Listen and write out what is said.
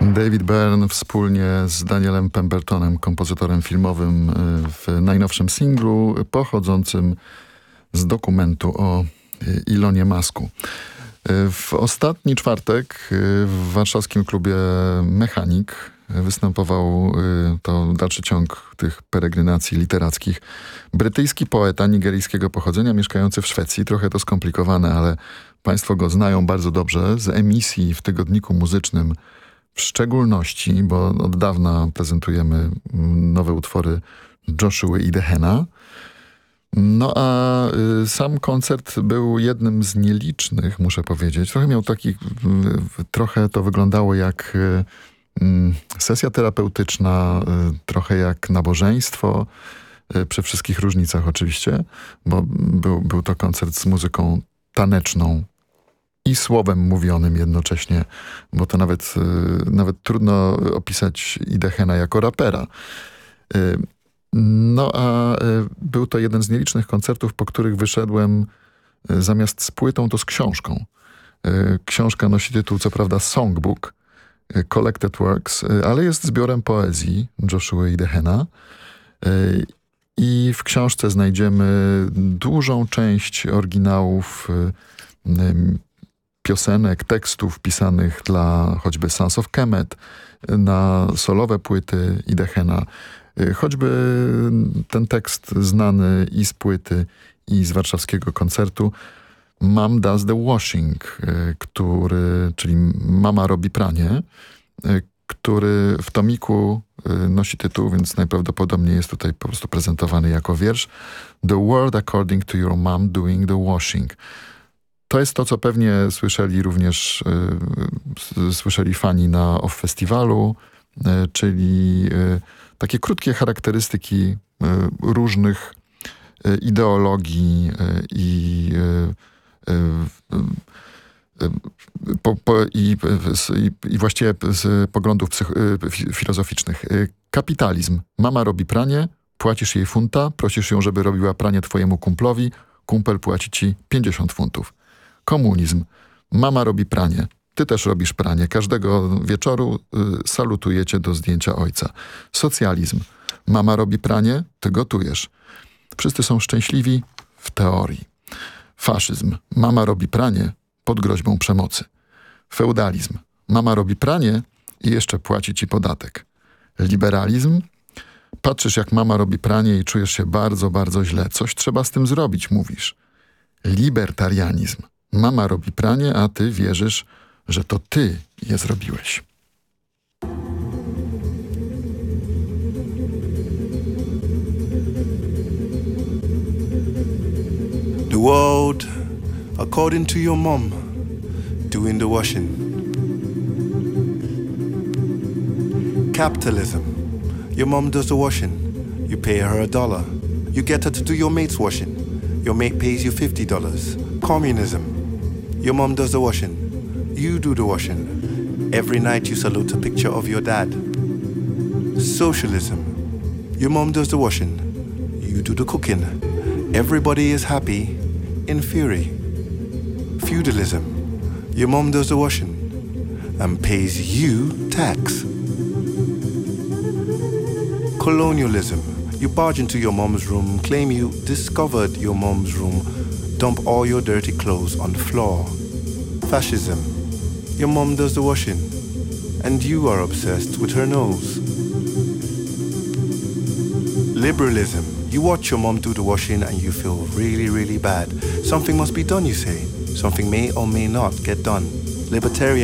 David Byrne wspólnie z Danielem Pembertonem, kompozytorem filmowym, w najnowszym singlu pochodzącym z dokumentu o Elonie Musku. W ostatni czwartek w warszawskim klubie Mechanik występował, to dalszy ciąg tych peregrinacji literackich, brytyjski poeta nigeryjskiego pochodzenia mieszkający w Szwecji. Trochę to skomplikowane, ale państwo go znają bardzo dobrze z emisji w tygodniku muzycznym w szczególności, bo od dawna prezentujemy nowe utwory Joshua i Dehena. No a sam koncert był jednym z nielicznych, muszę powiedzieć. Trochę to wyglądało jak sesja terapeutyczna, trochę jak nabożeństwo, przy wszystkich różnicach oczywiście, bo był to koncert z muzyką taneczną i słowem mówionym jednocześnie, bo to nawet trudno opisać Idehena jako rapera. No a był to jeden z nielicznych koncertów, po których wyszedłem zamiast z płytą, to z książką. Książka nosi tytuł, co prawda, Songbook, Collected Works, ale jest zbiorem poezji Joshua i Dehena. I w książce znajdziemy dużą część oryginałów piosenek, tekstów pisanych dla choćby Sons of Kemet, na solowe płyty Idehena. Choćby ten tekst znany i z płyty, i z warszawskiego koncertu Mom Does the Washing, czyli Mama robi pranie, który w tomiku nosi tytuł, więc najprawdopodobniej jest tutaj po prostu prezentowany jako wiersz The World According to Your Mom Doing the Washing. To jest to, co pewnie słyszeli fani na OFF Festiwalu, czyli takie krótkie charakterystyki różnych ideologii i właściwie z poglądów filozoficznych. Kapitalizm. Mama robi pranie, płacisz jej funta, prosisz ją, żeby robiła pranie twojemu kumplowi, kumpel płaci ci 50 funtów. Komunizm. Mama robi pranie, ty też robisz pranie. Każdego wieczoru salutujecie do zdjęcia ojca. Socjalizm. Mama robi pranie, ty gotujesz. Wszyscy są szczęśliwi w teorii. Faszyzm. Mama robi pranie pod groźbą przemocy. Feudalizm. Mama robi pranie i jeszcze płaci ci podatek. Liberalizm. Patrzysz, jak mama robi pranie i czujesz się bardzo, bardzo źle. Coś trzeba z tym zrobić, mówisz. Libertarianizm. Mama robi pranie, a ty wierzysz, że to ty je zrobiłeś. The world, according to your mom, doing the washing. Capitalism. Your mom does the washing. You pay her $1. You get her to do your mate's washing. Your mate pays you $50. Communism. Your mom does the washing. You do the washing. Every night you salute a picture of your dad. Socialism. Your mom does the washing. You do the cooking. Everybody is happy in theory. Feudalism. Your mom does the washing and pays you tax. Colonialism. You barge into your mom's room, claim you discovered your mom's room, dump all your dirty clothes on the floor. Fascism. Your mom does the washing, and you are obsessed with her nose. Liberalism. You watch your mom do the washing and you feel really, really bad. Something must be done, you say. Something may or may not get done. Libertarianism.